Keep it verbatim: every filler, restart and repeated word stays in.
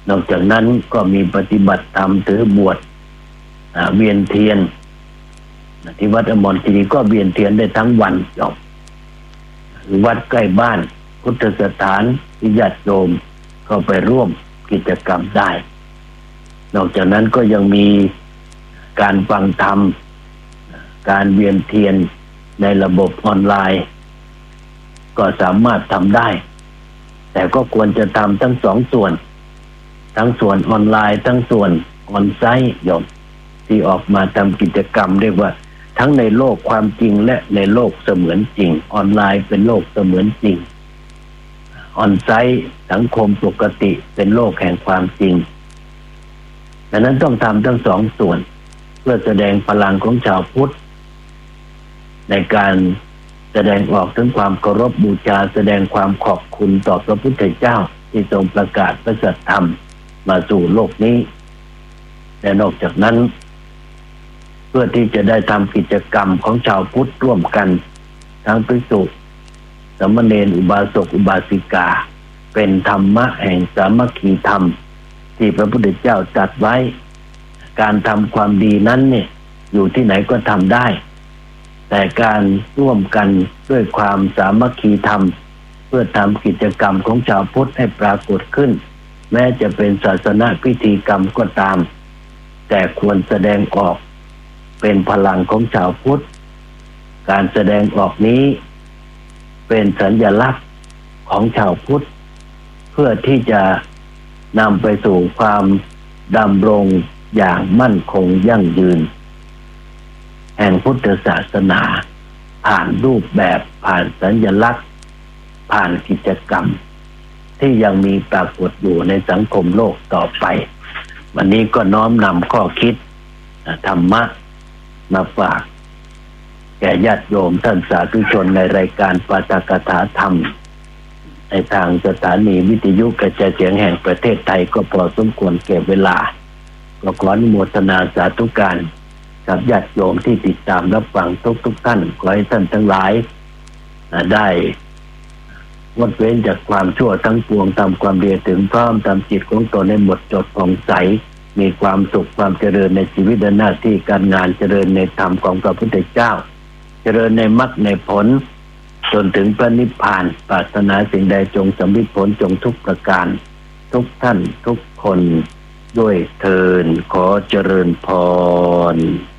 นอกจากนั้นก็มีปฏิบัติธรรมถือบวชเวียนเทียนที่วัดอมรคีรีก็เวียนเทียนได้ทั้งวันจบวัดใกล้บ้านพุทธสถานที่ญาติโยมเข้าไปร่วมกิจกรรมได้นอกจากนั้นก็ยังมีการฟังธรรมการเวียนเทียนในระบบออนไลน์ก็สามารถทำได้แต่ก็ควรจะทำทั้งสองส่วนทั้งส่วนออนไลน์ทั้งส่วนออนไซต์โยมที่ออกมาทำกิจกรรมเรียกว่าทั้งในโลกความจริงและในโลกเสมือนจริงออนไลน์เป็นโลกเสมือนจริงออนไซต์สังคมปกติเป็นโลกแห่งความจริงดังนั้นต้องทำทั้งสองส่วนเพื่อแสดงพลังของชาวพุทธในการแสดงออกถึงความเคารพบูชาแสดงความขอบคุณต่อพระพุทธเจ้าที่ทรงประกาศพระสัจธรรมมาสู่โลกนี้และนอกจากนั้นเพื่อที่จะได้ทำกิจกรรมของชาวพุทธร่วมกันทั้งภิกษุสามเณรอุบาสกอุบาสิกาเป็นธรรมะแห่งสามัคคีธรรมที่พระพุทธเจ้าตรัสไว้การทำความดีนั้นเนี่ยอยู่ที่ไหนก็ทำได้แต่การร่วมกันด้วยความสามัคคีธรรมเพื่อทำกิจกรรมของชาวพุทธให้ปรากฏขึ้นแม้จะเป็นศาสนาพิธีกรรมก็ตามแต่ควรแสดงออกเป็นพลังของชาวพุทธการแสดงออกนี้เป็นสัญลักษณ์ของชาวพุทธเพื่อที่จะนำไปสู่ความดำรงอย่างมั่นคงยั่งยืนแห่งพุทธศาสนาผ่านรูปแบบผ่านสัญลักษณ์ผ่านกิจกรรมที่ยังมีปรากฏอยู่ในสังคมโลกต่อไปวันนี้ก็น้อมนำข้อคิดธรรมะมาฝากแก่ญาติโยมท่านสาธุชนในรายการปาฐกถาธรรมในทางสถานีวิทยุกระจายเสียงแห่งประเทศไทยก็พอสมควรแก่เวลาก็ขออนุโมทนาสาธุการกับญาติโยมที่ติดตามรับฟังทุกทุกท่านขอให้ท่านทั้งหลายได้งดเว้นจากความชั่วทั้งปวงทำความดีถึงพร้อมทำจิตของตนให้หมดจดผ่องใสมีความสุขความเจริญในชีวิตและหน้าที่การงานเจริญในธรรมของพระพุทธเจ้าเจริญในมรรคในผลจนถึงพระนิพพานปรารถนาสิ่งใดจงสำเร็จผลจงทุกประการทุกท่านทุกคนด้วยเทินขอเจริญพร